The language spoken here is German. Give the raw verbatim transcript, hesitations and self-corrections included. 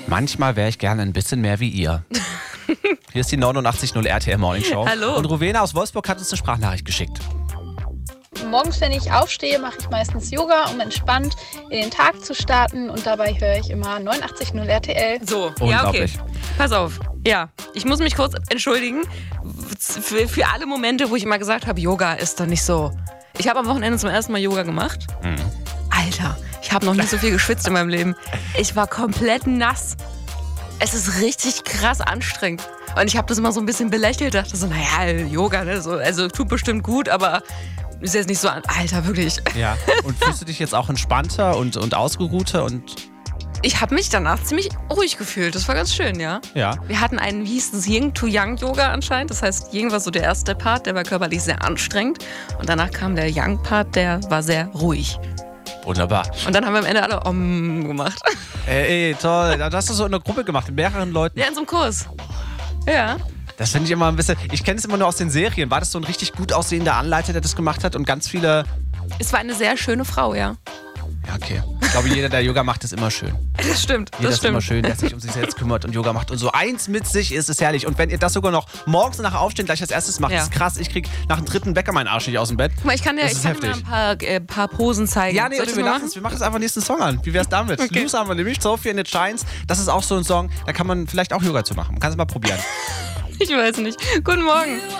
Manchmal wäre ich gerne ein bisschen mehr wie ihr. Hier ist die neunundachtzig Komma null R T L Morning Show. Hallo. Und Rowena aus Wolfsburg hat uns eine Sprachnachricht geschickt. Morgens, wenn ich aufstehe, mache ich meistens Yoga, um entspannt in den Tag zu starten. Und dabei höre ich immer neunundachtzig Komma null R T L. So, ja, okay. Unglaublich. Pass auf. Ja, ich muss mich kurz entschuldigen für, für alle Momente, wo ich immer gesagt habe, Yoga ist doch nicht so. Ich habe am Wochenende zum ersten Mal Yoga gemacht. Mhm. Alter, ich habe noch nie so viel geschwitzt in meinem Leben. Ich war komplett nass. Es ist richtig krass anstrengend. Und ich habe das immer so ein bisschen belächelt, dachte so, naja, Yoga, ne, so, also tut bestimmt gut, aber ist jetzt nicht so, Alter, wirklich. Ja. Und fühlst du dich jetzt auch entspannter und, und ausgeruhter und Ich habe mich danach ziemlich ruhig gefühlt. Das war ganz schön, ja. ja? Wir hatten einen, wie hieß das, Yin-to-Yang-Yoga anscheinend. Das heißt, Yin war so der erste Part, der war körperlich sehr anstrengend. Und danach kam der Yang-Part, der war sehr ruhig. Wunderbar. Und dann haben wir am Ende alle Om gemacht. Ey, ey, toll. Das hast du so in einer Gruppe gemacht, mit mehreren Leuten. Ja, in so einem Kurs. Ja. Das finde ich immer ein bisschen. Ich kenne es immer nur aus den Serien. War das so ein richtig gut aussehender Anleiter, der das gemacht hat und ganz viele. Es war eine sehr schöne Frau, ja. Ja, okay. Ich glaube, jeder, der Yoga macht, ist immer schön. Das stimmt, Jeder das ist immer stimmt. schön, der sich um sich selbst kümmert und Yoga macht. Und so eins mit sich ist es herrlich. Und wenn ihr das sogar noch morgens nach Aufstehen gleich als erstes macht, Ja. ist krass. Ich krieg nach dem dritten Wecker meinen Arsch nicht aus dem Bett. Guck mal, ich kann dir, Das ich ist kann dir mal heftig. ein paar, äh, paar Posen zeigen. Ja, nee, Soll ich wir, das mal machen machen? wir machen jetzt einfach nächsten Song an. Wie wär's damit? Okay. Loose haben wir nämlich, Sophie and the Giants. Das ist auch so ein Song, da kann man vielleicht auch Yoga zu machen. Man kann es mal probieren. Ich weiß nicht. Guten Morgen.